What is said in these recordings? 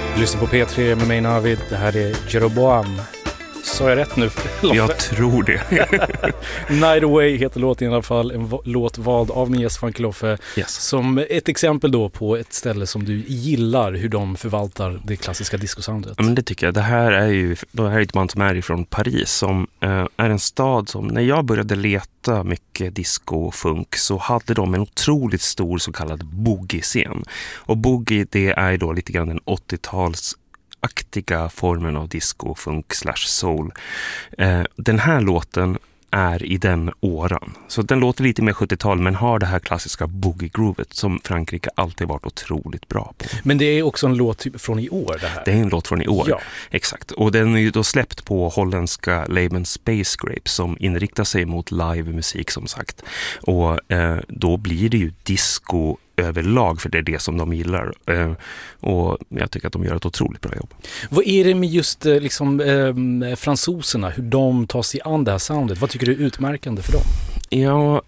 Lyssna på P3 med mig Navid. Det här är Jeroboam. Så är jag rätt nu? Jag tror det. Night Away heter låten i alla fall. En låt vald av min gäst Funky Loffe. Yes. Som ett exempel då på ett ställe som du gillar hur de förvaltar det klassiska discosoundet. Ja, men det tycker jag. Det här är ett band som är ifrån Paris som är en stad som, när jag började leta mycket disco och funk, så hade de en otroligt stor så kallad boogie-scen. Och boogie, det är då lite grann den 80-tals aktiga formen av disco, funk / soul. Den här låten är i den åran. Så den låter lite mer 70-tal men har det här klassiska boogie-groovet som Frankrike alltid varit otroligt bra på. Men det är också en låt typ från i år det här. Det är en låt från i år, ja. Exakt. Och den är ju då släppt på holländska labeln Space Grape som inriktar sig mot live-musik som sagt. Och då blir det ju disco överlag, för det är det som de gillar. Och jag tycker att de gör ett otroligt bra jobb. Vad är det med just fransoserna, hur de tar sig an det här soundet? Vad tycker du är utmärkande för dem? Ja,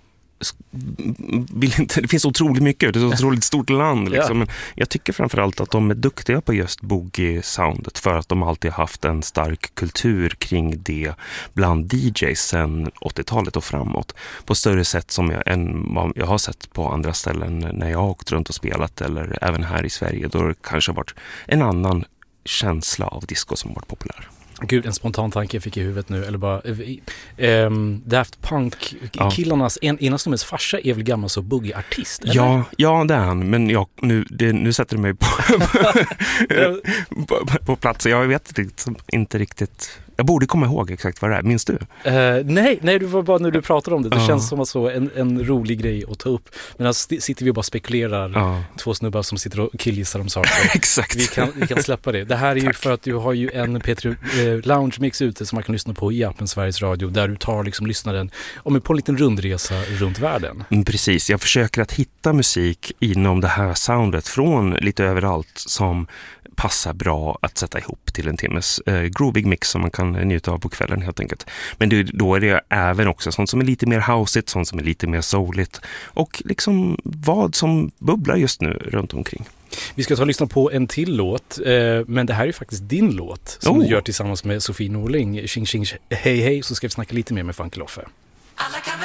det finns otroligt mycket, det är ett otroligt stort land liksom. Men jag tycker framförallt att de är duktiga på just boogie-soundet för att de alltid har haft en stark kultur kring det bland DJs sedan 80-talet och framåt på större sätt än vad jag har sett på andra ställen när jag har åkt runt och spelat, eller även här i Sverige då det kanske har varit en annan känsla av disco som har varit populär. Gud, en spontan tanke jag fick i huvudet nu. Eller bara Daft Punk killarnas enaståendes farsa är väl gammal så boogie-artist? Ja, det är han. Men nu sätter du mig på plats. Jag vet inte riktigt. Jag borde komma ihåg exakt vad det är. Minns du? Nej, det var bara när du pratade om det. Det känns som att en rolig grej att ta upp. Men alltså sitter vi och bara spekulerar. Två snubbar som sitter och killgissar om saker. Exakt. Vi kan släppa det. Det här är ju för att du har ju en P3 Lounge Mix ute som man kan lyssna på i appen Sveriges Radio, där du tar liksom lyssnaren på en liten rundresa runt världen. Precis. Jag försöker att hitta musik inom det här soundet från lite överallt som passar bra att sätta ihop till en timmes groovig mix som man kan njuta av på kvällen helt enkelt. Men då är det även också sånt som är lite mer houseigt, sånt som är lite mer souligt och liksom vad som bubblar just nu runt omkring. Vi ska ta och lyssna på en till låt, men det här är ju faktiskt din låt som du gör tillsammans med Sofie Norling. Tjing tjing hej hej, så ska vi snacka lite mer med Funky Loffe.